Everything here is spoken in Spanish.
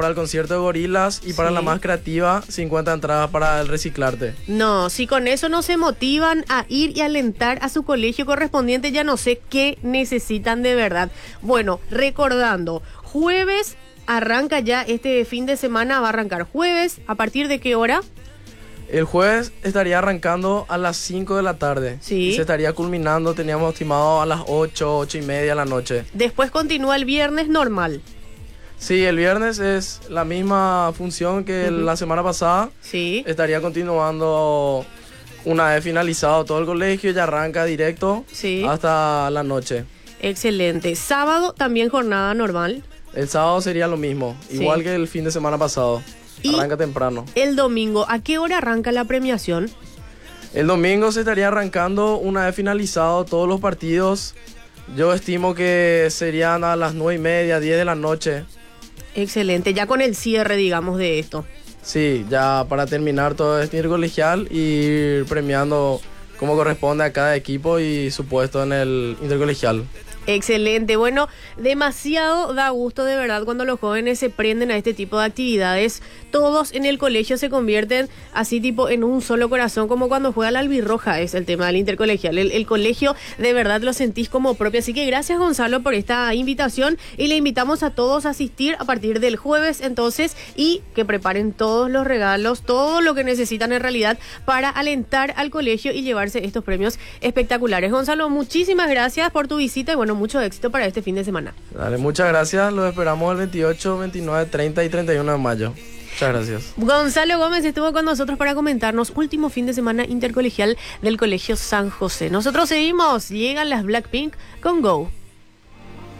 para el concierto de Gorilas y para la más creativa, 50 entradas para el Reciclarte. No, si con eso no se motivan a ir y alentar a su colegio correspondiente, ya no sé qué necesitan de verdad. Bueno, recordando, jueves arranca ya este fin de semana, va a arrancar jueves, ¿a partir de qué hora? El jueves estaría arrancando a las 5 de la tarde. Sí. Y se estaría culminando, teníamos estimado a las 8:30 de la noche. Después continúa el viernes normal. Sí, el viernes es la misma función que la semana pasada. Sí. Estaría continuando una vez finalizado todo el colegio, ya arranca directo hasta la noche. Excelente. Sábado también jornada normal. El sábado sería lo mismo, igual que el fin de semana pasado. Arranca temprano. El domingo, ¿a qué hora arranca la premiación? El domingo se estaría arrancando una vez finalizado todos los partidos. Yo estimo que serían a las 9:30, 10 de la noche. Excelente, ya con el cierre, digamos, de esto. Sí, ya para terminar todo este intercolegial y ir premiando como corresponde a cada equipo y su puesto en el intercolegial. Excelente, bueno, demasiado da gusto de verdad cuando los jóvenes se prenden a este tipo de actividades. Todos en el colegio se convierten así tipo en un solo corazón, como cuando juega la albirroja, es el tema del intercolegial. El colegio de verdad lo sentís como propio, así que gracias Gonzalo por esta invitación y le invitamos a todos a asistir a partir del jueves entonces y que preparen todos los regalos, todo lo que necesitan en realidad para alentar al colegio y llevarse estos premios espectaculares. Gonzalo, muchísimas gracias por tu visita y bueno, mucho éxito para este fin de semana. Dale, muchas gracias. Los esperamos el 28, 29, 30 y 31 de mayo. Muchas gracias. Gonzalo Gómez estuvo con nosotros para comentarnos último fin de semana intercolegial del Colegio San José. Nosotros seguimos. Llegan las Blackpink con Go.